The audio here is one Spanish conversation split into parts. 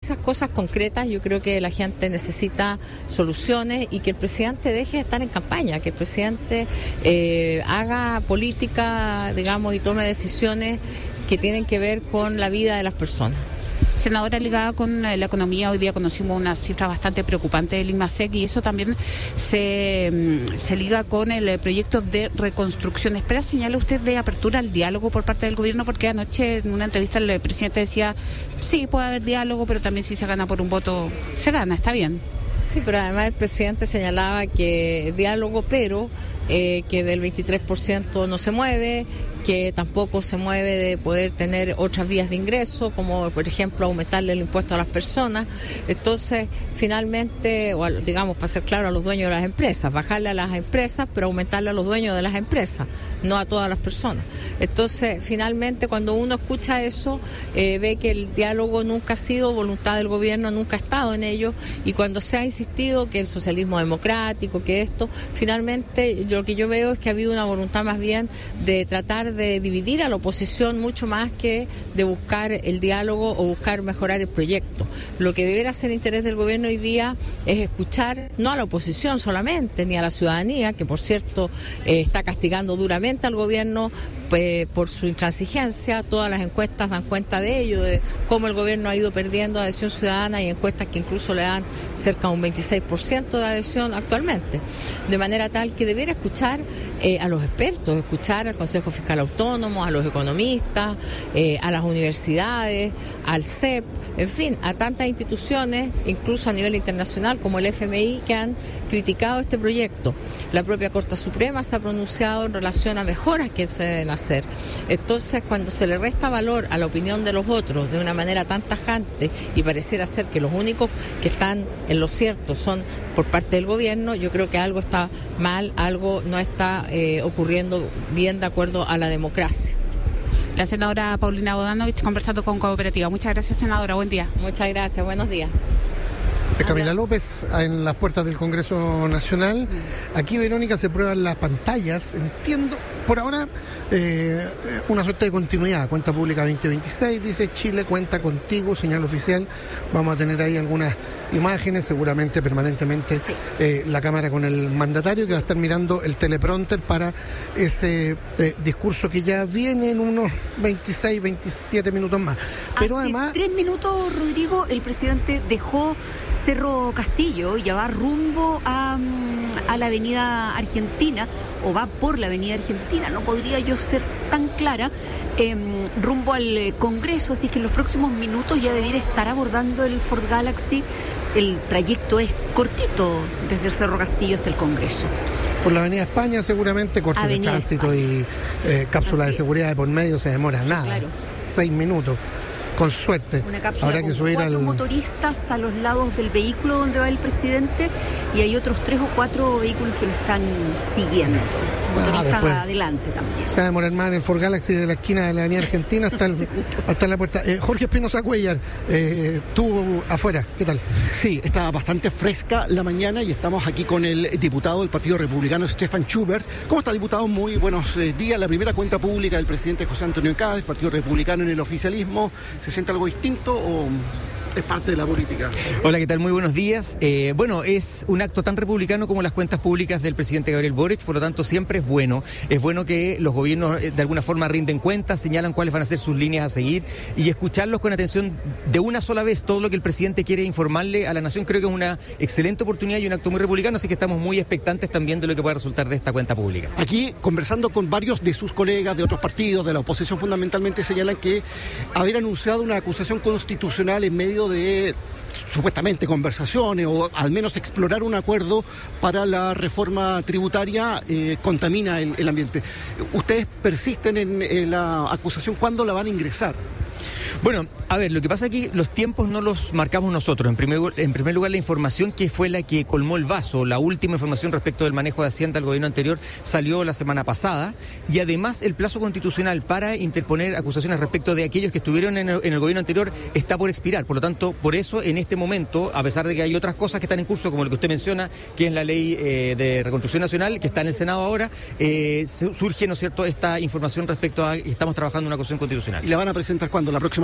esas cosas concretas yo creo que la gente necesita soluciones y que el presidente deje de estar en campaña, que el presidente haga política, digamos, y tome decisiones que tienen que ver con la vida de las personas. Senadora, ligada con la economía, hoy día conocimos una cifra bastante preocupante del INMASEC y eso también se liga con el proyecto de reconstrucción. ¿Espera señala usted de apertura al diálogo por parte del gobierno? Porque anoche en una entrevista el presidente decía, sí, puede haber diálogo, pero también si se gana por un voto, se gana, está bien. Sí, pero además el presidente señalaba que diálogo, pero que del 23% no se mueve, que tampoco se mueve de poder tener otras vías de ingreso, como por ejemplo aumentarle el impuesto a las personas. Entonces, finalmente, o digamos, para ser claro, a los dueños de las empresas, bajarle a las empresas, pero aumentarle a los dueños de las empresas, no a todas las personas. Entonces, finalmente, cuando uno escucha eso, ve que el diálogo nunca ha sido voluntad del gobierno, nunca ha estado en ello, y cuando se ha insistido que el socialismo democrático, que esto, finalmente lo que yo veo es que ha habido una voluntad más bien de tratar de dividir a la oposición mucho más que de buscar el diálogo o buscar mejorar el proyecto. Lo que debería ser interés del gobierno hoy día es escuchar no a la oposición solamente, ni a la ciudadanía, que por cierto está castigando duramente al gobierno por su intransigencia. Todas las encuestas dan cuenta de ello, de cómo el gobierno ha ido perdiendo adhesión ciudadana, y encuestas que incluso le dan cerca de un 26% de adhesión actualmente. De manera tal que debiera escuchar a los expertos, escuchar al Consejo Fiscal Autónomo, a los economistas, a las universidades, al CEP, en fin, a tantas instituciones, incluso a nivel internacional como el FMI, que han criticado este proyecto. La propia Corte Suprema se ha pronunciado en relación a mejoras que se deben hacer. Entonces, cuando se le resta valor a la opinión de los otros de una manera tan tajante y pareciera ser que los únicos que están en lo cierto son por parte del gobierno, yo creo que algo está mal, algo no está ocurriendo bien de acuerdo a la democracia. La senadora Paulina Bodanovich conversando con Cooperativa. Muchas gracias, senadora. Buen día. Muchas gracias. Buenos días. Camila López, en las puertas del Congreso Nacional. Aquí, Verónica, se prueban las pantallas. Entiendo, por ahora, una suerte de continuidad. Cuenta pública 2026, dice Chile cuenta contigo, señal oficial. Vamos a tener ahí algunas imágenes, seguramente permanentemente, sí. La cámara con el mandatario, que va a estar mirando el teleprompter para ese discurso que ya viene en unos 26, 27 minutos más. Pero hace además 3 minutos, Rodrigo, el presidente dejó Cerro Castillo y ya va rumbo a la avenida Argentina, o va por la avenida Argentina, no podría yo ser tan clara, rumbo al Congreso, así que en los próximos minutos ya debiera estar abordando el Ford Galaxy. El trayecto es cortito desde el Cerro Castillo hasta el Congreso. Por la avenida España seguramente, cortes de tránsito y cápsulas de seguridad de por medio, se demora nada, claro. 6 minutos. Con suerte. Una cápsula habrá que subir 4 motoristas a los lados del vehículo donde va el presidente, y hay otros 3 o 4 vehículos que lo están siguiendo. Motoristas adelante también. Se va a demorar más en el Ford Galaxy de la esquina de la avenida Argentina hasta la puerta. Jorge Espinosa Cuellar, tú afuera, ¿qué tal? Sí, está bastante fresca la mañana y estamos aquí con el diputado del Partido Republicano, Stefan Schubert. ¿Cómo está, diputado? Muy buenos días. La primera cuenta pública del presidente José Antonio Caz, Partido Republicano en el oficialismo. ¿Se siente algo distinto o es parte de la política? Hola, ¿qué tal? Muy buenos días. Bueno, es un acto tan republicano como las cuentas públicas del presidente Gabriel Boric, por lo tanto siempre es bueno. Es bueno que los gobiernos de alguna forma rinden cuentas, señalan cuáles van a ser sus líneas a seguir y escucharlos con atención de una sola vez todo lo que el presidente quiere informarle a la nación. Creo que es una excelente oportunidad y un acto muy republicano, así que estamos muy expectantes también de lo que pueda resultar de esta cuenta pública. Aquí, conversando con varios de sus colegas de otros partidos, de la oposición fundamentalmente, señalan que haber anunciado una acusación constitucional en medio de supuestamente conversaciones o al menos explorar un acuerdo para la reforma tributaria contamina el ambiente. ¿Ustedes persisten en la acusación? ¿Cuándo la van a ingresar? Bueno, a ver, lo que pasa es que los tiempos no los marcamos nosotros. En primer lugar, la información que fue la que colmó el vaso, la última información respecto del manejo de Hacienda del gobierno anterior salió la semana pasada, y además el plazo constitucional para interponer acusaciones respecto de aquellos que estuvieron en el gobierno anterior está por expirar. Por lo tanto, por eso en este momento, a pesar de que hay otras cosas que están en curso, como lo que usted menciona, que es la ley de reconstrucción nacional, que está en el Senado ahora, surge, ¿no es cierto?, esta información respecto a que estamos trabajando en una acusación constitucional. ¿Y la van a presentar cuándo? ¿La próxima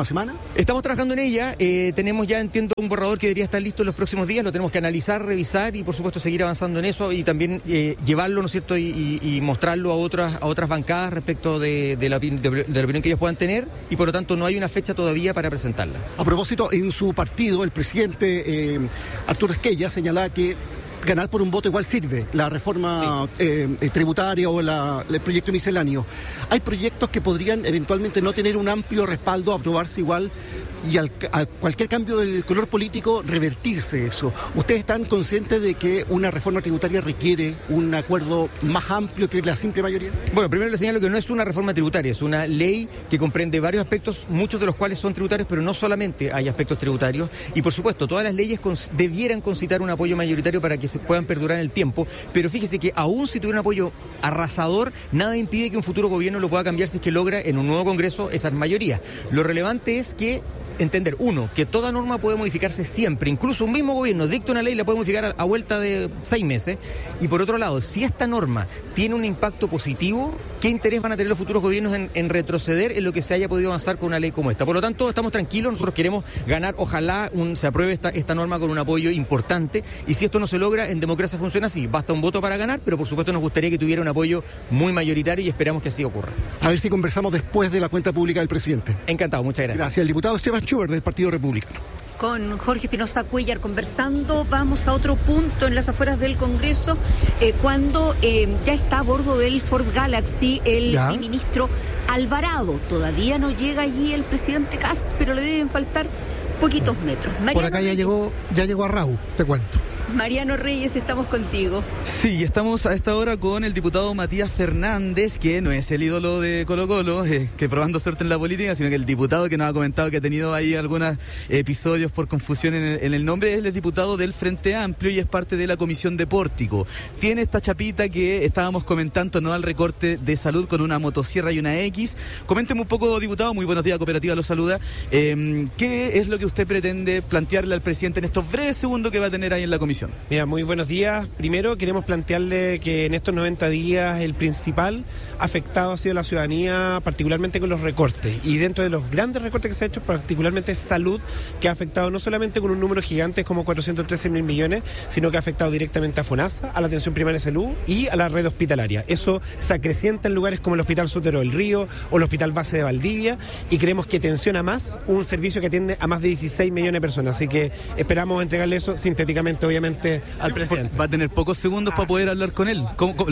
próxima semana? Estamos trabajando en ella, tenemos ya, entiendo, un borrador que debería estar listo en los próximos días, lo tenemos que analizar, revisar y por supuesto seguir avanzando en eso y también llevarlo, ¿no es cierto?, y mostrarlo a otras bancadas respecto de la opinión que ellos puedan tener, y por lo tanto no hay una fecha todavía para presentarla. A propósito, en su partido, el presidente Arturo Esquella señalaba que ganar por un voto igual sirve, la reforma tributaria o el proyecto misceláneo. Hay proyectos que podrían eventualmente no tener un amplio respaldo, aprobarse igual, y a cualquier cambio del color político revertirse eso. ¿Ustedes están conscientes de que una reforma tributaria requiere un acuerdo más amplio que la simple mayoría? Bueno, primero le señalo que no es una reforma tributaria, es una ley que comprende varios aspectos, muchos de los cuales son tributarios, pero no solamente hay aspectos tributarios, y por supuesto todas las leyes debieran concitar un apoyo mayoritario para que se puedan perdurar en el tiempo, pero fíjese que aún si tuviera un apoyo arrasador, nada impide que un futuro gobierno lo pueda cambiar si es que logra en un nuevo Congreso esas mayorías. Lo relevante es que entender, uno, que toda norma puede modificarse siempre, incluso un mismo gobierno dicta una ley, la puede modificar a vuelta de 6 meses, y por otro lado, si esta norma tiene un impacto positivo, ¿qué interés van a tener los futuros gobiernos en retroceder en lo que se haya podido avanzar con una ley como esta? Por lo tanto, estamos tranquilos, nosotros queremos ganar, ojalá se apruebe esta norma con un apoyo importante, y si esto no se logra, en democracia funciona así, basta un voto para ganar, pero por supuesto nos gustaría que tuviera un apoyo muy mayoritario y esperamos que así ocurra. A ver si conversamos después de la cuenta pública del presidente. Encantado, muchas gracias. Gracias. El diputado Esteban Schubert del Partido Republicano. Con Jorge Espinosa Cuéllar conversando. Vamos a otro punto en las afueras del Congreso, cuando ya está a bordo del Ford Galaxy el ministro Alvarado. Todavía no llega allí el presidente Kast, pero le deben faltar poquitos metros. Mariano por acá ya llegó a Raúl, te cuento. Mariano Reyes, estamos contigo. Sí, estamos a esta hora con el diputado Matías Fernández, que no es el ídolo de Colo-Colo, que probando suerte en la política, sino que el diputado que nos ha comentado que ha tenido ahí algunos episodios por confusión en el nombre, es el diputado del Frente Amplio y es parte de la Comisión de Pórtico. Tiene esta chapita que estábamos comentando, ¿no?, al recorte de salud con una motosierra y una X. Coménteme un poco, diputado, muy buenos días, Cooperativa lo saluda. ¿Qué es lo que usted pretende plantearle al presidente en estos breves segundos que va a tener ahí en la comisión? Mira, muy buenos días. Primero queremos plantearle que en estos 90 días el principal afectado ha sido la ciudadanía, particularmente con los recortes. Y dentro de los grandes recortes que se han hecho, particularmente salud, que ha afectado no solamente con un número gigante como 413.000 millones, sino que ha afectado directamente a FONASA, a la atención primaria de salud y a la red hospitalaria. Eso se acrecienta en lugares como el Hospital Sotero del Río o el Hospital Base de Valdivia, y creemos que tensiona más un servicio que atiende a más de 16 millones de personas. Así que esperamos entregarle eso sintéticamente, obviamente, al presidente. Va a tener pocos segundos para poder hablar con él.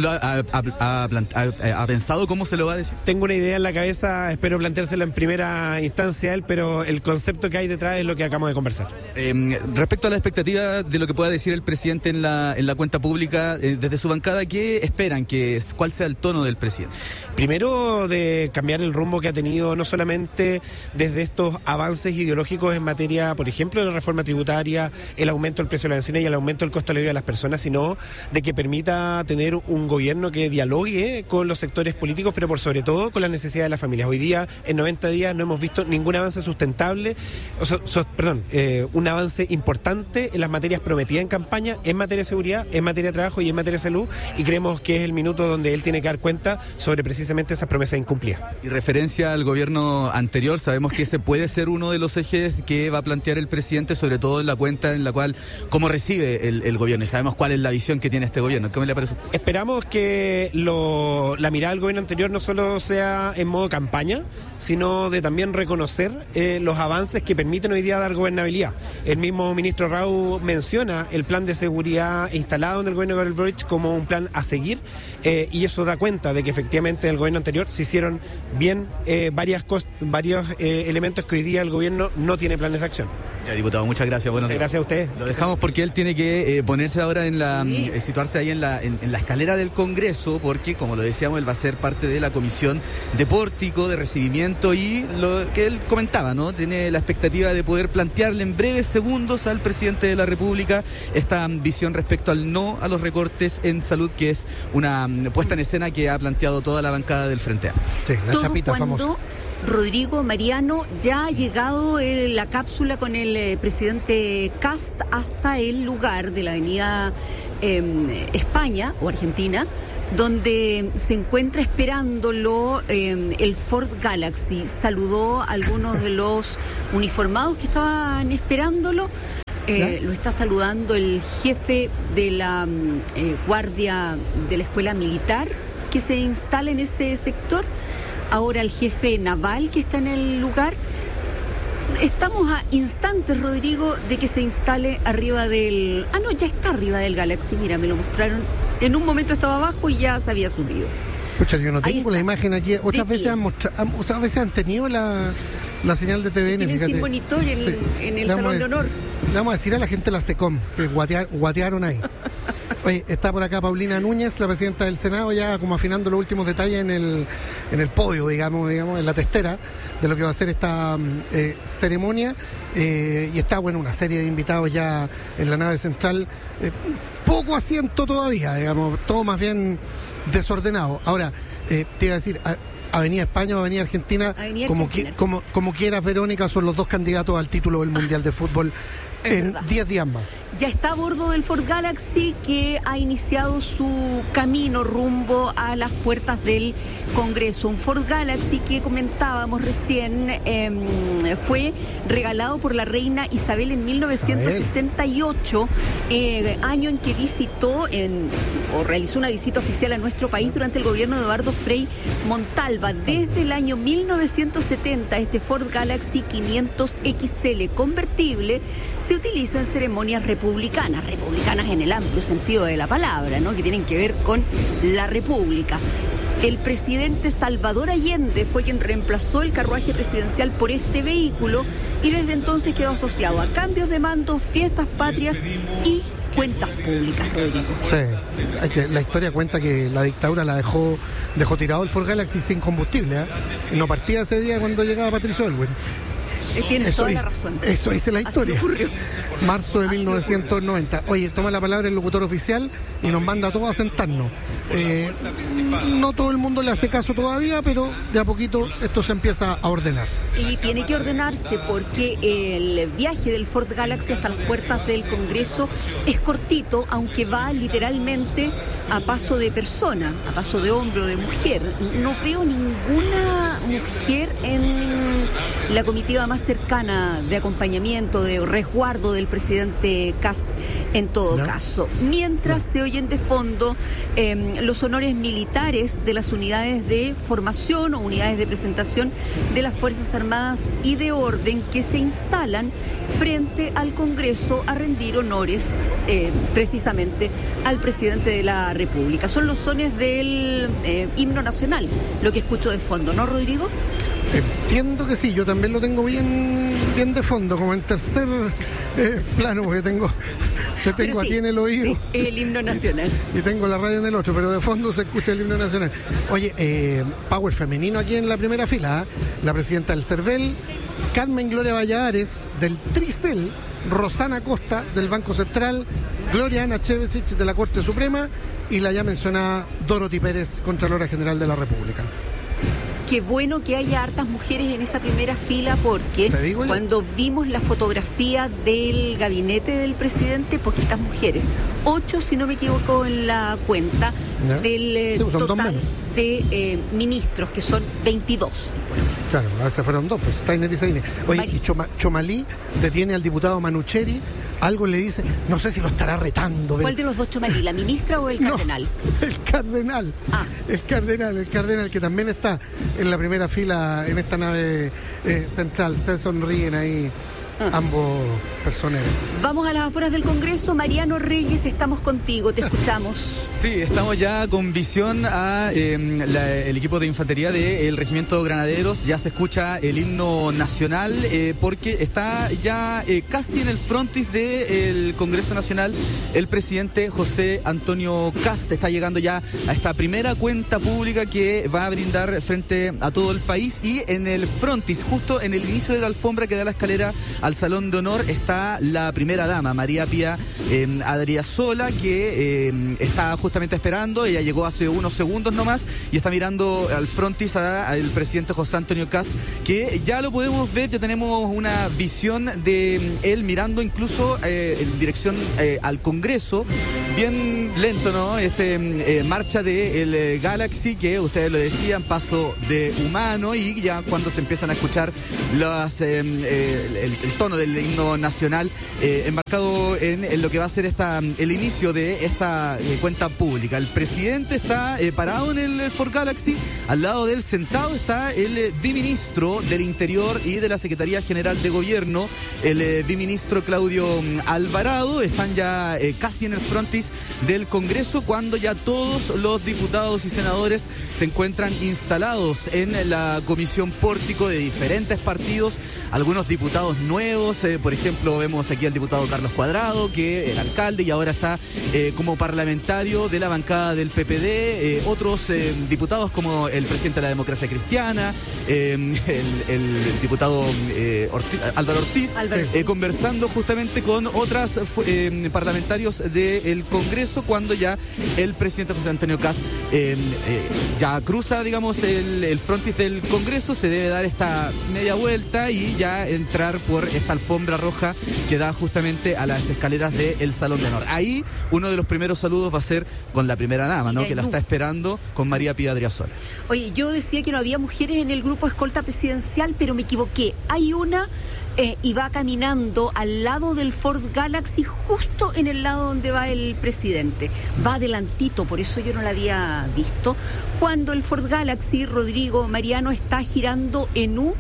¿Ha pensado cómo se lo va a decir? Tengo una idea en la cabeza, espero planteárselo en primera instancia a él, pero el concepto que hay detrás es lo que acabamos de conversar. Respecto a la expectativa de lo que pueda decir el presidente en la cuenta pública, desde su bancada, ¿qué esperan? ¿Cuál sea el tono del presidente? Primero, de cambiar el rumbo que ha tenido, no solamente desde estos avances ideológicos en materia, por ejemplo, de la reforma tributaria, el aumento del precio de la benzina y el aumento del costo de la vida de las personas, sino de que permita tener un gobierno que dialogue con los sectores políticos, pero por sobre todo con las necesidades de las familias. Hoy día, en 90 días, no hemos visto ningún avance sustentable, un avance importante en las materias prometidas en campaña, en materia de seguridad, en materia de trabajo y en materia de salud, y creemos que es el minuto donde él tiene que dar cuenta sobre precisamente esas promesas incumplidas. Y referencia al gobierno anterior, sabemos que ese puede ser uno de los ejes que va a plantear el presidente, sobre todo en la cuenta en la cual, cómo recibe el gobierno, y sabemos cuál es la visión que tiene este gobierno. ¿Cómo le parece a usted? Esperamos que la mirada del gobierno anterior no solo sea en modo campaña, sino de también reconocer los avances que permiten hoy día dar gobernabilidad. El mismo ministro Raúl menciona el plan de seguridad instalado en el gobierno de Gabriel Boric como un plan a seguir, y eso da cuenta de que efectivamente en el gobierno anterior se hicieron bien varios elementos que hoy día el gobierno no tiene planes de acción. Ya, diputado, muchas gracias. Buenos días. Gracias a usted. Lo dejamos porque él tiene que ponerse ahora situarse ahí en la escalera del Congreso, porque, como lo decíamos, él va a ser parte de la Comisión de Pórtico, de Recibimiento, y lo que él comentaba, ¿no? Tiene la expectativa de poder plantearle en breves segundos al presidente de la República esta visión respecto al no a los recortes en salud, que es una puesta en escena que ha planteado toda la bancada del Frente Amplio. Sí, la chapita famosa. Rodrigo, Mariano, ya ha llegado la cápsula con el presidente Kast hasta el lugar de la avenida España o Argentina, donde se encuentra esperándolo el Ford Galaxy. Saludó a algunos de los uniformados que estaban esperándolo. Lo está saludando el jefe de la guardia de la escuela militar que se instala en ese sector. Ahora el jefe naval que está en el lugar. Estamos a instantes, Rodrigo, de que se instale arriba del... Ah, no, ya está arriba del Galaxy. Mira, me lo mostraron. En un momento estaba abajo y ya se había subido. Escucha, yo no tengo la imagen aquí. Otras veces han tenido la señal de TVN. Tienen sin monitor en el Salón de Honor. Le vamos a decir a la gente de la SECOM que guatearon ahí. Oye, está por acá Paulina Núñez, la presidenta del Senado, ya como afinando los últimos detalles en el podio, digamos, en la testera de lo que va a ser esta ceremonia. Y está, bueno, una serie de invitados ya en la nave central. Poco asiento todavía, digamos, todo más bien desordenado. Ahora, te iba a decir... Avenida España o Avenida Argentina, como quieras, Verónica, son los dos candidatos al título del Mundial de Fútbol en 10 días más. Ya está a bordo del Ford Galaxy, que ha iniciado su camino rumbo a las puertas del Congreso. Un Ford Galaxy que comentábamos recién fue regalado por la reina Isabel en 1968, año en que visitó o realizó una visita oficial a nuestro país durante el gobierno de Eduardo Frei Montalva. Desde el año 1970, este Ford Galaxy 500 XL convertible se utiliza en ceremonias republicanas en el amplio sentido de la palabra, ¿no? Que tienen que ver con la República. El presidente Salvador Allende fue quien reemplazó el carruaje presidencial por este vehículo y desde entonces quedó asociado a cambios de mando, fiestas patrias y cuentas públicas, Rodrigo. Sí, la historia cuenta que la dictadura la dejó tirado el Ford Galaxy sin combustible, ¿eh? No partía ese día cuando llegaba Patricio Elwin. Tienes toda la razón. Eso dice la historia. Marzo de 1990. Oye, toma la palabra el locutor oficial y nos manda a todos a sentarnos. No todo el mundo le hace caso todavía, pero de a poquito esto se empieza a ordenar. Y tiene que ordenarse porque el viaje del Ford Galaxy hasta las puertas del Congreso es cortito, aunque va literalmente a paso de persona, a paso de hombre o de mujer. No veo ninguna mujer en la comitiva más cercana de acompañamiento, de resguardo del presidente Kast en todo caso. Mientras se oyen de fondo los honores militares de las unidades de formación o unidades de presentación de las Fuerzas Armadas y de Orden que se instalan frente al Congreso a rendir honores precisamente al presidente de la República. Son los sones del himno nacional, lo que escucho de fondo, ¿no, Rodrigo? Entiendo que sí, yo también lo tengo bien de fondo, como en tercer plano, porque tengo sí, aquí en el oído. Sí, el himno nacional. Y tengo la radio en el otro, pero de fondo se escucha el himno nacional. Oye, power femenino aquí en la primera fila, la presidenta del CERVEL, Carmen Gloria Valladares, del Tricel, Rosana Costa, del Banco Central, Gloria Ana Chevesich, de la Corte Suprema, y la ya mencionada Dorothy Pérez, Contralora General de la República. Qué bueno que haya hartas mujeres en esa primera fila, porque cuando vimos la fotografía del gabinete del presidente, poquitas mujeres. 8, si no me equivoco en la cuenta, del total de ministros, que son 22. Claro, a veces fueron 2, pues Steiner y Saine. Oye, y Chomalí detiene al diputado Manucheri, algo le dice, no sé si lo estará retando. ¿Cuál de los dos Chomalí, la ministra o el cardenal? No, el cardenal. El cardenal que también está en la primera fila en esta nave central. Se sonríen ahí ambos personeros. Vamos a las afueras del Congreso. Mariano Reyes, estamos contigo, te escuchamos. Sí, estamos ya con visión a el equipo de infantería del Regimiento Granaderos. Ya se escucha el himno nacional porque está ya casi en el frontis del Congreso Nacional el presidente José Antonio Kast. Está llegando ya a esta primera cuenta pública que va a brindar frente a todo el país, y en el frontis, justo en el inicio de la alfombra que da la escalera al Salón de Honor está la primera dama, María Pía Adriasola, que está justamente esperando. Ella llegó hace unos segundos nomás y está mirando al frontis al presidente José Antonio Kast, que ya lo podemos ver, ya tenemos una visión de él mirando incluso en dirección al Congreso, bien lento, ¿no? Marcha del Galaxy, que ustedes lo decían, paso de humano, y ya cuando se empiezan a escuchar el tono del himno nacional embarcado en lo que va a ser el inicio de esta cuenta pública. El presidente está parado en el Ford Galaxy, al lado de él sentado está el biministro del Interior y de la Secretaría General de Gobierno, el biministro Claudio Alvarado. Están ya casi en el frontis del Congreso, cuando ya todos los diputados y senadores se encuentran instalados en la comisión pórtico de diferentes partidos, algunos diputados nuevos, por ejemplo vemos aquí al diputado Carlos Cuadrado, que era alcalde y ahora está como parlamentario de la bancada del PPD, otros diputados como el presidente de la Democracia Cristiana, el diputado Álvaro Ortiz, conversando justamente con otros parlamentarios del Congreso, cuando ya el presidente José Antonio Kast ya cruza, digamos, el frontis del Congreso. Se debe dar esta media vuelta y ya entrar por esta alfombra roja que da justamente a las escaleras del Salón de Honor. Ahí uno de los primeros saludos va a ser con la primera dama, ¿no? Que la está esperando, con María Pía Adriasola. Oye, yo decía que no había mujeres en el grupo escolta presidencial, pero me equivoqué. Hay una y va caminando al lado del Ford Galaxy, justo en el lado donde va el presidente. Va adelantito, por eso yo no la había visto. Cuando el Ford Galaxy, Rodrigo Mariano, está girando en U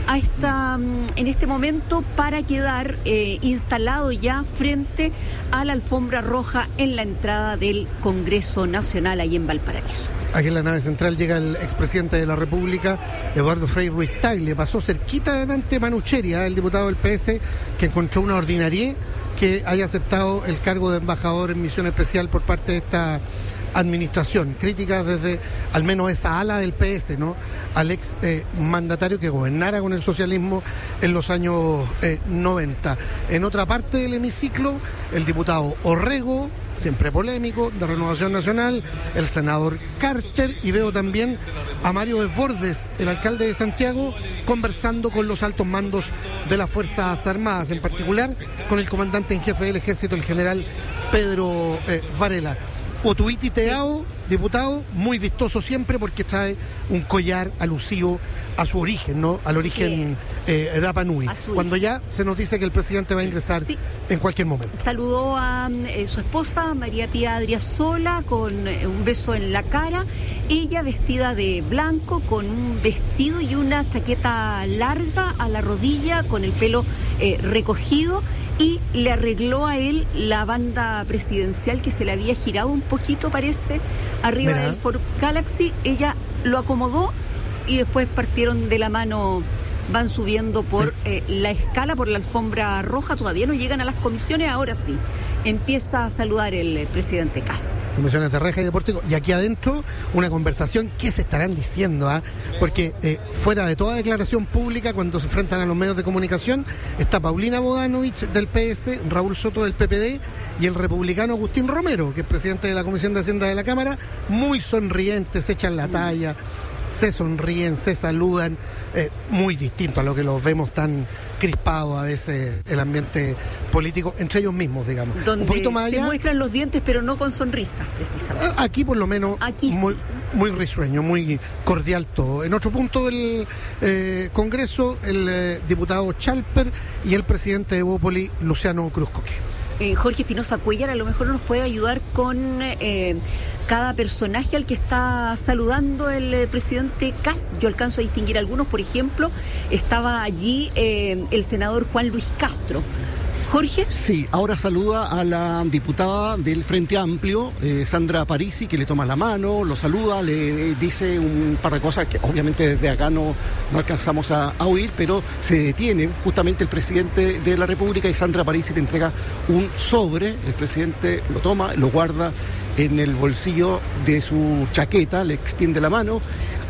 en este momento para quedar instalado ya frente a la alfombra roja en la entrada del Congreso Nacional ahí en Valparaíso. Aquí en la nave central llega el expresidente de la República, Eduardo Frei Ruiz Tagle. Pasó cerquita adelante Manucheri, el diputado del PS, que encontró una ordinariedad que haya aceptado el cargo de embajador en misión especial por parte de esta administración. Críticas desde al menos esa ala del PS, ¿no? Al ex mandatario que gobernara con el socialismo en los años 90. En otra parte del hemiciclo, el diputado Orrego, siempre polémico, de Renovación Nacional, el senador Carter, y veo también a Mario Desbordes, el alcalde de Santiago, conversando con los altos mandos de las Fuerzas Armadas, en particular con el comandante en jefe del Ejército, el general Pedro Varela. Otuiti Teao, diputado, muy vistoso siempre porque trae un collar alusivo a su origen, ¿no? Al origen Rapa Nui. Cuando ya se nos dice que el presidente va a ingresar en cualquier momento. Saludó a su esposa, María Pía Adriasola, con un beso en la cara. Ella vestida de blanco, con un vestido y una chaqueta larga a la rodilla, con el pelo recogido. Y le arregló a él la banda presidencial que se le había girado un poquito, parece, arriba del Ford Galaxy. Ella lo acomodó y después partieron de la mano, van subiendo por la escala, por la alfombra roja. Todavía no llegan a las comisiones, ahora sí. Empieza a saludar el presidente Kast. Comisiones de reja y de pórtico. Y aquí adentro, una conversación que se estarán diciendo, porque fuera de toda declaración pública, cuando se enfrentan a los medios de comunicación, está Paulina Bodanovich del PS, Raúl Soto del PPD y el republicano Agustín Romero, que es presidente de la Comisión de Hacienda de la Cámara, muy sonrientes, se echan la talla, se sonríen, se saludan, muy distinto a lo que los vemos tan crispados a veces el ambiente político entre ellos mismos, digamos. Donde un poquito más allá, se muestran los dientes, pero no con sonrisas, precisamente. Aquí por lo menos aquí muy, sí. Muy risueño, muy cordial todo. En otro punto del Congreso, el diputado Chalper y el presidente de Bópoli, Luciano Cruzcoque. Jorge Espinosa Cuellar a lo mejor nos puede ayudar con cada personaje al que está saludando el presidente Kast. Yo alcanzo a distinguir algunos, por ejemplo, estaba allí el senador Juan Luis Castro. Jorge. Sí, ahora saluda a la diputada del Frente Amplio, Sandra Parisi, que le toma la mano, lo saluda, le dice un par de cosas que obviamente desde acá no alcanzamos a oír, pero se detiene justamente el presidente de la República y Sandra Parisi le entrega un sobre, el presidente lo toma, lo guarda en el bolsillo de su chaqueta, le extiende la mano.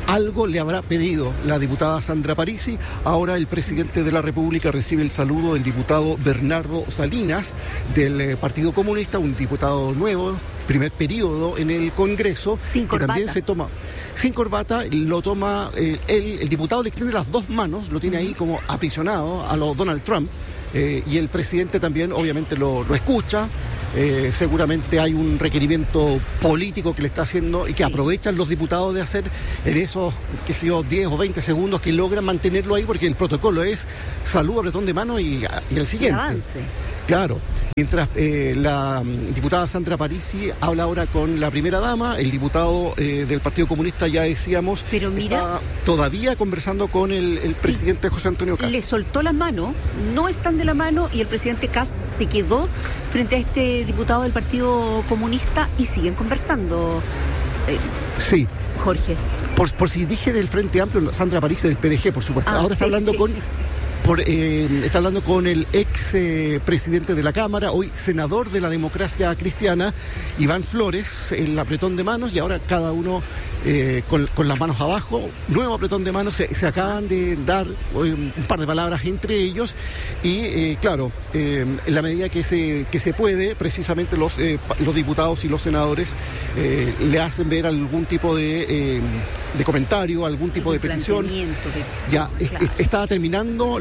algo le habrá pedido la diputada Sandra Parisi. Ahora el presidente de la República recibe el saludo del diputado Bernardo Salinas del Partido Comunista, un diputado nuevo, primer periodo en el Congreso. Sin corbata. También se toma sin corbata, lo toma el diputado le extiende las dos manos, lo tiene ahí como aprisionado a lo Donald Trump, y el presidente también obviamente lo escucha. Seguramente hay un requerimiento político que le está haciendo y que aprovechan los diputados de hacer en esos, 10 o 20 segundos que logran mantenerlo ahí, porque el protocolo es salud, apretón de mano y el siguiente. Avance. Claro. Mientras la diputada Sandra Parisi habla ahora con la primera dama, el diputado del Partido Comunista, ya decíamos, pero mira, está todavía conversando con el presidente José Antonio Kast. Le soltó las manos, no están de la mano, y el presidente Kast se quedó frente a este diputado del Partido Comunista y siguen conversando. Sí. Jorge. Por si dije del Frente Amplio, Sandra Parisi del PDG, por supuesto. Ahora está hablando está hablando con el ex presidente de la Cámara, hoy senador de la Democracia Cristiana, Iván Flores, el apretón de manos, y ahora cada uno con las manos abajo, nuevo apretón de manos, se acaban de dar un par de palabras entre ellos, y claro, en la medida que se puede, precisamente los diputados y los senadores le hacen ver algún tipo de comentario, algún tipo de petición. Ya claro. Estaba terminando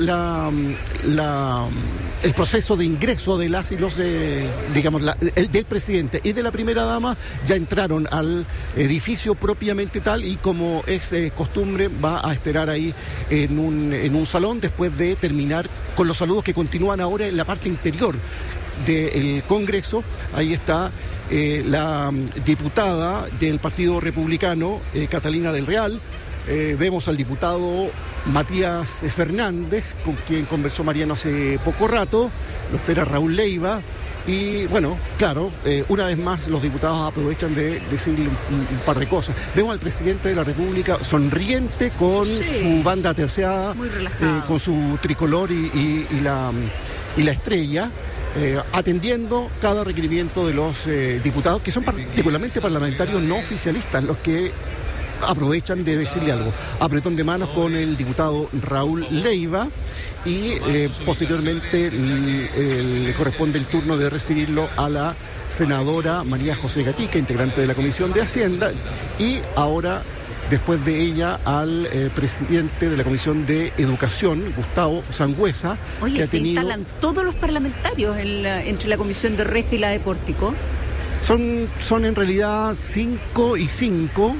el proceso de ingreso de las y los del presidente y de la primera dama. Ya entraron al edificio propiamente tal, y como es costumbre, va a esperar ahí en un salón después de terminar con los saludos que continúan ahora en la parte interior del Congreso. Ahí está la diputada del Partido Republicano, Catalina del Real. Vemos al diputado Matías Fernández, con quien conversó Mariano hace poco rato. Lo espera Raúl Leiva. Y bueno, claro, una vez más los diputados aprovechan de decir un par de cosas. Vemos al presidente de la República sonriente con su banda terciada, con su tricolor y la estrella, atendiendo cada requerimiento de los diputados, que son particularmente parlamentarios no oficialistas, los que aprovechan de decirle algo. Apretón de manos con el diputado Raúl Leiva, y posteriormente le corresponde el turno de recibirlo a la senadora María José Gatica, integrante de la Comisión de Hacienda, y ahora, después de ella, al presidente de la Comisión de Educación, Gustavo Sangüesa. Oye, que ha tenido... instalan todos los parlamentarios entre la Comisión de Regia y la de Pórtico. Son en realidad 5 y 5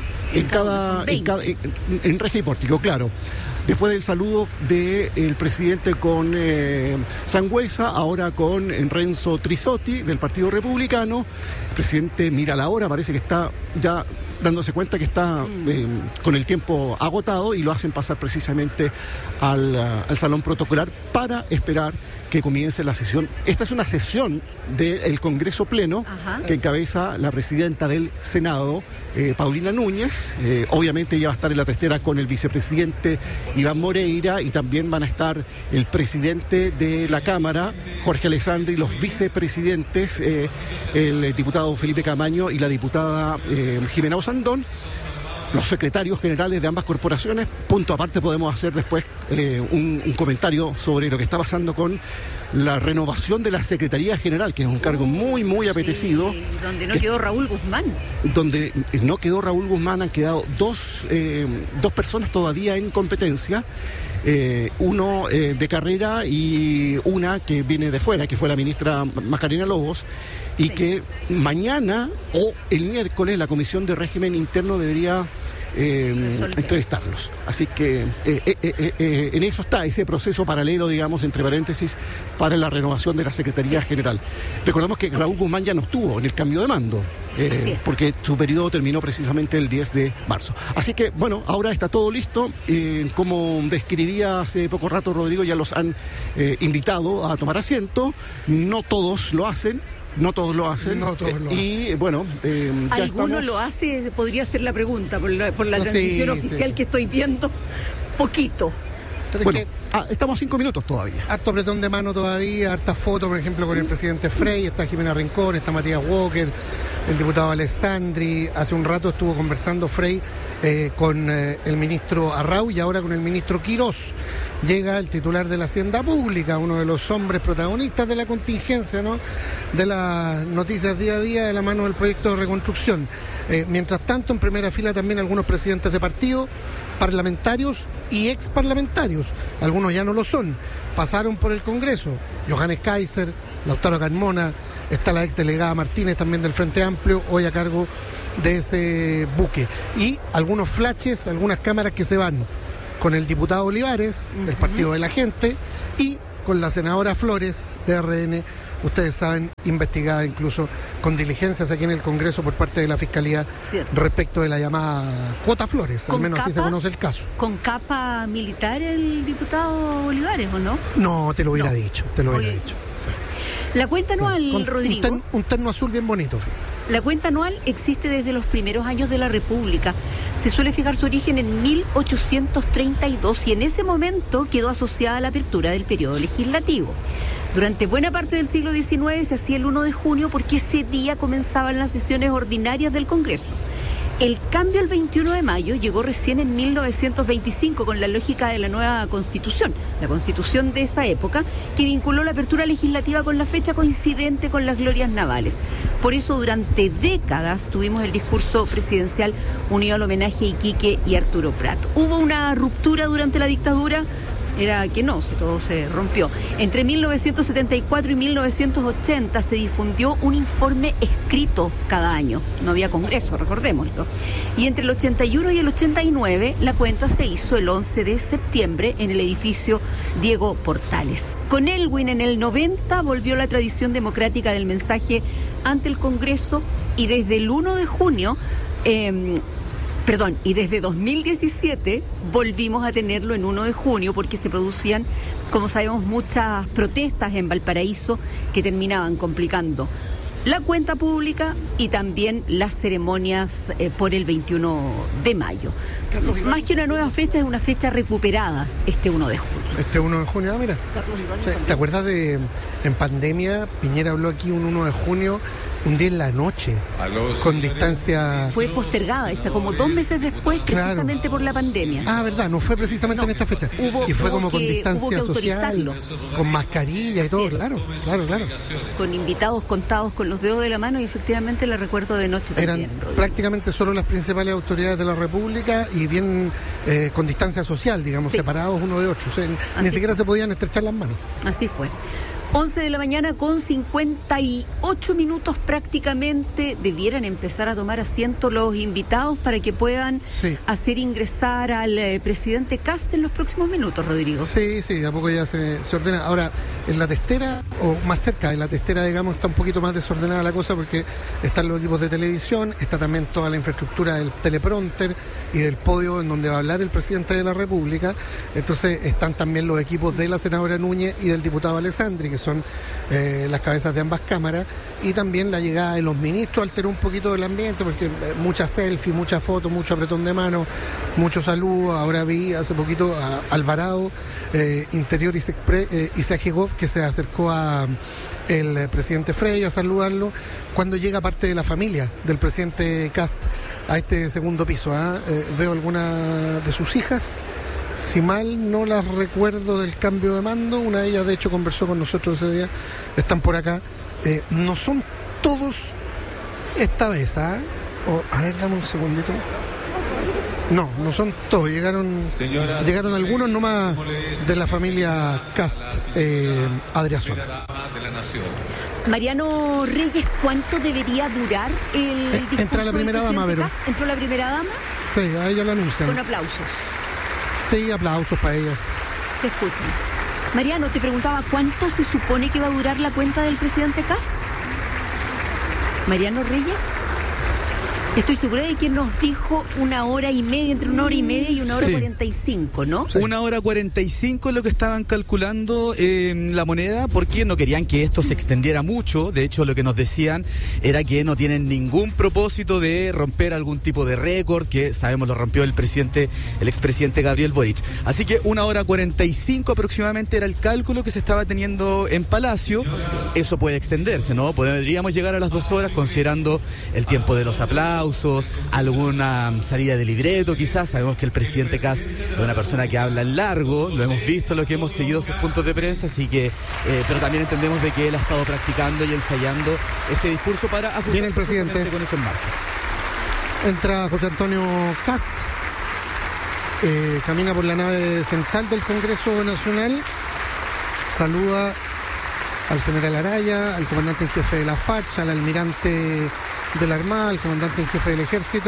en Regia y Pórtico, claro. Después del saludo del presidente con Sangüesa, ahora con Renzo Trisotti del Partido Republicano. El presidente mira la hora, parece que está ya dándose cuenta que está con el tiempo agotado, y lo hacen pasar precisamente al salón protocolar para esperar que comience la sesión. Esta es una sesión del Congreso Pleno. Ajá. Que encabeza la presidenta del Senado, Paulina Núñez. Obviamente ella va a estar en la testera con el vicepresidente Iván Moreira, y también van a estar el presidente de la Cámara, Jorge Alessandri, y los vicepresidentes, el diputado Felipe Camaño y la diputada Jimena Osandón, los secretarios generales de ambas corporaciones. Punto aparte, podemos hacer después un comentario sobre lo que está pasando con la renovación de la Secretaría General, que es un cargo muy, muy apetecido. Sí, donde no quedó Raúl Guzmán. Donde no quedó Raúl Guzmán, han quedado dos personas todavía en competencia. Uno de carrera y una que viene de fuera, que fue la ministra Macarena Lobos, y que mañana o el miércoles la Comisión de Régimen Interno debería entrevistarlos. Así que en eso está ese proceso paralelo, digamos, entre paréntesis, para la renovación de la Secretaría General. Recordamos que Raúl Guzmán ya no estuvo en el cambio de mando, porque su periodo terminó precisamente el 10 de marzo. Así que, bueno, ahora está todo listo. Como describía hace poco rato Rodrigo, ya los han invitado a tomar asiento. No todos lo hacen. Y bueno, ya ¿alguno lo hace? Podría ser la pregunta por la transmisión oficial que estoy viendo. Poquito. Pero Bueno, es que estamos a 5 minutos todavía. harto apretón de mano todavía, hartas fotos, por ejemplo, con el presidente Frey, está Jimena Rincón, está Matías Walker, el diputado Alessandri. Hace un rato estuvo conversando Frey con el ministro Arrau y ahora con el ministro Quirós. Llega el titular de la Hacienda Pública, uno de los hombres protagonistas de la contingencia, ¿no? De las noticias día a día de la mano del proyecto de reconstrucción. Mientras tanto, en primera fila también algunos presidentes de partido, parlamentarios y exparlamentarios. Algunos ya no lo son, pasaron por el Congreso. Johannes Kaiser, Lautaro Carmona, está la exdelegada Martínez también del Frente Amplio, hoy a cargo de ese buque. Y algunos flashes, algunas cámaras que se van con el diputado Olivares, del Partido de la Gente, y con la senadora Flores, de RN, ustedes saben, investigada incluso con diligencias aquí en el Congreso por parte de la Fiscalía. Cierto. Respecto de la llamada cuota Flores, al menos así se conoce el caso. ¿Con capa militar el diputado Olivares o no? No, te lo hubiera dicho, te lo hubiera Oye, dicho. Sí. La cuenta anual, Con Rodrigo. un terno azul bien bonito, fíjate. La cuenta anual existe desde los primeros años de la República. Se suele fijar su origen en 1832 y en ese momento quedó asociada a la apertura del periodo legislativo. Durante buena parte del siglo XIX se hacía el 1 de junio porque ese día comenzaban las sesiones ordinarias del Congreso. El cambio al 21 de mayo llegó recién en 1925 con la lógica de la nueva Constitución, la Constitución de esa época, que vinculó la apertura legislativa con la fecha coincidente con las glorias navales. Por eso durante décadas tuvimos el discurso presidencial unido al homenaje a Iquique y Arturo Prat. ¿Hubo una ruptura durante la dictadura? Era que no, si todo se rompió. Entre 1974 y 1980 se difundió un informe escrito cada año. No había congreso, recordémoslo. Y entre el 81 y el 89 la cuenta se hizo el 11 de septiembre en el edificio Diego Portales. Con Elwin en el 90 volvió la tradición democrática del mensaje ante el Congreso y desde el 1 de junio... y desde 2017 volvimos a tenerlo en 1 de junio porque se producían, como sabemos, muchas protestas en Valparaíso que terminaban complicando la cuenta pública y también las ceremonias por el 21 de mayo. Más que una nueva fecha, es una fecha recuperada este 1 de junio. Este 1 de junio, mira. ¿Te acuerdas de en pandemia? Piñera habló aquí un 1 de junio, un día en la noche, con distancia. Fue postergada esa, como 2 meses después, precisamente por la pandemia. Ah, verdad, no fue precisamente en esta fecha. Y fue como con distancia social, con mascarilla y todo, claro. Con invitados contados con los dedos de la mano y efectivamente la recuerdo de noche también. Eran prácticamente solo las principales autoridades de la República y bien con distancia social, digamos, separados uno de otro. O sea, ni siquiera se podían estrechar las manos. Así fue. 11 de la mañana con 58 minutos prácticamente. Debieran empezar a tomar asiento los invitados para que puedan hacer ingresar al presidente Kast en los próximos minutos, Rodrigo. Sí, de a poco ya se ordena. Ahora, en la testera, o más cerca de la testera, digamos, está un poquito más desordenada la cosa porque están los equipos de televisión, está también toda la infraestructura del teleprompter y del podio en donde va a hablar el presidente de la República. Entonces están también los equipos de la senadora Núñez y del diputado Alessandri, que son las cabezas de ambas cámaras, y también la llegada de los ministros alteró un poquito el ambiente porque muchas selfies, muchas fotos, mucho apretón de mano, muchos saludos. Ahora vi hace poquito a Alvarado, Interior y Segov, que se acercó a el presidente Frey a saludarlo cuando llega parte de la familia del presidente Kast a este segundo piso. Veo algunas de sus hijas, si mal no las recuerdo, del cambio de mando. Una de ellas de hecho conversó con nosotros ese día, están por acá. No son todos esta vez, a ver, dame un segundito. No son todos, llegaron algunos nomás de la familia Kast, Adriasola. Mariano Reyes, ¿cuánto debería durar el discurso? Entra la primera dama, pero. ¿Entró la primera dama? Sí, a ella la anuncian. Con aplausos. Sí, aplausos para ella. Se escuchan. Mariano, te preguntaba, ¿cuánto se supone que va a durar la cuenta del presidente Kast? Mariano Reyes. Estoy segura de que nos dijo 1 hora y media, entre 1 hora y media y 1 hora 45, ¿no? Sí. 1 hora 45 es lo que estaban calculando La Moneda, porque no querían que esto se extendiera mucho. De hecho, lo que nos decían era que no tienen ningún propósito de romper algún tipo de récord, que sabemos lo rompió el expresidente Gabriel Boric. Así que 1 hora 45 aproximadamente era el cálculo que se estaba teniendo en Palacio. Eso puede extenderse, ¿no? Podríamos llegar a las 2 horas considerando el tiempo de los aplausos, alguna salida de libreto quizás. Sabemos que el presidente Kast es una persona que habla en largo, lo hemos visto, lo que hemos seguido sus puntos de prensa, así que pero también entendemos de que él ha estado practicando y ensayando este discurso para ajustarse. Viene el presidente con eso en marcha. Entra José Antonio Kast, camina por la nave central del Congreso Nacional, saluda al general Araya, al comandante en jefe de la FACH, al almirante de la Armada, al comandante en jefe del Ejército.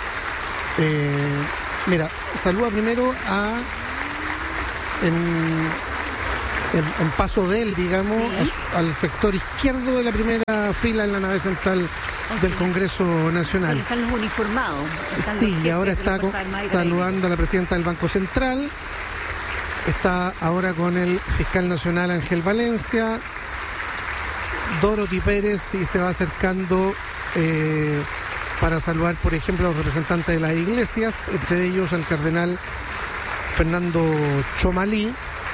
Mira, saluda primero en paso de él, digamos, ¿sí?, al sector izquierdo de la primera fila en la nave central del Congreso Nacional. Ahí están los uniformados. Sí, y ahora está saludando a la presidenta del Banco Central. Está ahora con el fiscal nacional Ángel Valencia, Dorothy Pérez, y se va acercando para saludar, por ejemplo, a los representantes de las iglesias, entre ellos al cardenal Fernando Chomalí.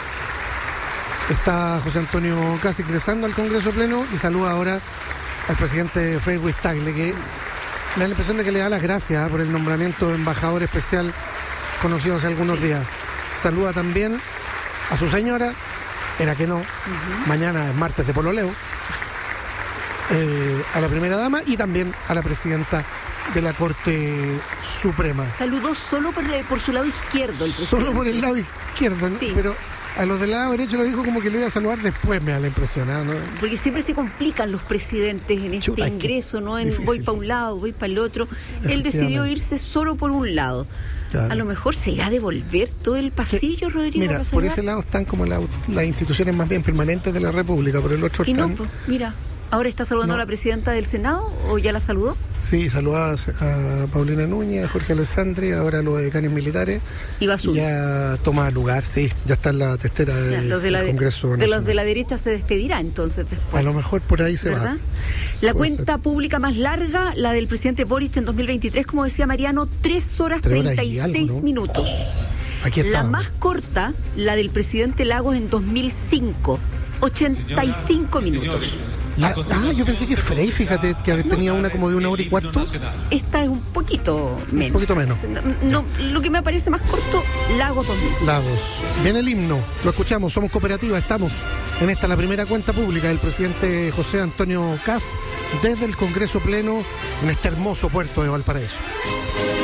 Está José Antonio Kast ingresando al Congreso Pleno y saluda ahora al presidente Frei Ruiz-Tagle, que me da la impresión de que le da las gracias por el nombramiento de embajador especial conocido hace algunos días. Saluda también a su señora, era que no, mañana es martes de pololeo, a la primera dama y también a la presidenta de la Corte Suprema. Saludó solo por su lado izquierdo el presidente. Solo por el lado izquierdo, ¿no? Sí. Pero a los del lado derecho lo dijo como que lo iba a saludar después, me da la impresión, ¿no? Porque siempre se complican los presidentes en este Chuta, ingreso, ¿no? difícil. Voy para un lado, voy para el otro. Él decidió irse solo por un lado. Claro. A lo mejor se irá a devolver todo el pasillo, Rodrigo. Mira, para por saludar. ese lado están como las instituciones más bien permanentes de la República, por el otro Y no, están... pues, mira, ¿ahora está saludando No. a la presidenta del Senado o ya la saludó? Sí, saludabas a Paulina Núñez, a Jorge Alessandri, ahora a los decanes militares. Y va a subir. Ya toma lugar, sí, ya está en la testera Ya, del los de Congreso de Nacional. los de la derecha se despedirá entonces después. A lo mejor por ahí se ¿Verdad? va. La Puede cuenta pública más larga, la del presidente Boric en 2023, como decía Mariano, 3 horas 3 horas y 36 algo, ¿no? minutos. Aquí está. La más corta, la del presidente Lagos en 2005, 85 minutos. Yo pensé que Frei, fíjate, que tenía una como de 1 hora y cuarto. Esta es un poquito menos. Un poquito menos. No, lo que me parece más corto, Lagos 2005. Lagos. Viene el himno, lo escuchamos, somos cooperativa, estamos en esta, la primera cuenta pública del presidente José Antonio Kast desde el Congreso Pleno en este hermoso puerto de Valparaíso.